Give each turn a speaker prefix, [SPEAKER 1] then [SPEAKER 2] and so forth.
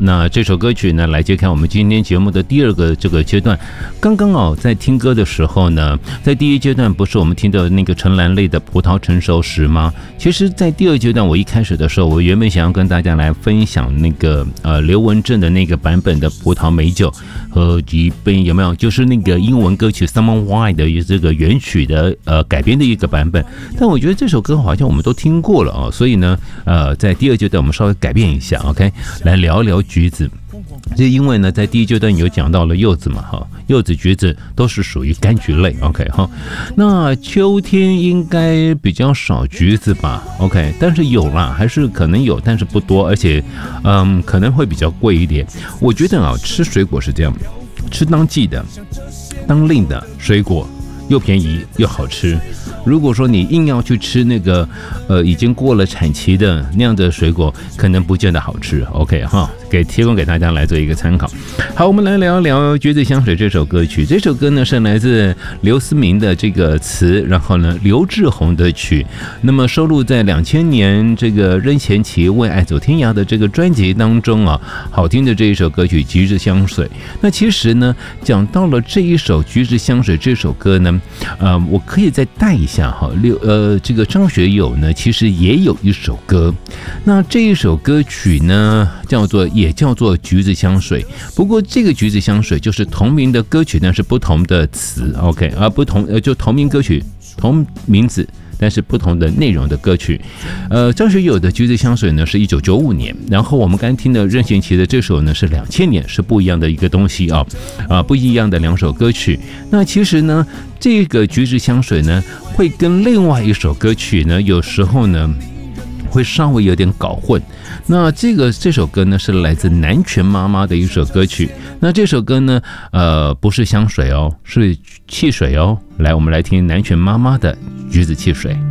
[SPEAKER 1] 那这首歌曲呢，来揭开我们今天节目的第二个这个阶段。刚刚在听歌的时候呢，在第一阶段不是我们听到那个陈兰类的《葡萄成熟时》吗？其实，在第二阶段，我一开始的时候，我原本想要跟大家来分享那个刘文正的那个版本的《葡萄美酒》和一杯有没有？就是那个英文歌曲《Summer Wine》的这个原曲的改编的一个版本。但我觉得这首歌好像我们都听过了啊，所以呢，在第二阶段我们稍微改变一下 ，OK， 来聊一聊橘子。这因为呢，在第一阶段有讲到了柚子嘛，哈，柚子、橘子都是属于柑橘类 ，OK 哈。那秋天应该比较少橘子吧 ，OK， 但是有啦，还是可能有，但是不多，而且可能会比较贵一点。我觉得啊，吃水果是这样，吃当季的、当令的水果又便宜又好吃。如果说你硬要去吃那个已经过了产期的那样的水果，可能不见得好吃。OK 哈，提供给大家来做一个参考。好，我们来聊聊《橘子香水》这首歌曲。这首歌呢是来自刘思明的这个词，然后呢刘志宏的曲。那么收录在2000年这个任贤齐《为爱走天涯》的这个专辑当中啊，好听的这一首歌曲《橘子香水》。那其实呢，讲到了这一首《橘子香水》这首歌呢，我可以再带一下哈，这个张学友呢，其实也有一首歌，那这一首歌曲呢，也叫做橘子香水。不过这个橘子香水就是同名的歌曲，但是不同的词 ，OK， 不同就同名歌曲同名字。但是不同的内容的歌曲，张学友的《橘子香水》呢是1995年，然后我们刚才听的任贤齐的这首呢是2000年，是不一样的一个东西啊，不一样的两首歌曲。那其实呢，这个《橘子香水》呢会跟另外一首歌曲呢，有时候呢会稍微有点搞混。那这首歌呢是来自南拳妈妈的一首歌曲。那这首歌呢，不是香水哦，是汽水哦。来，我们来听南拳妈妈的《橘子汽水》。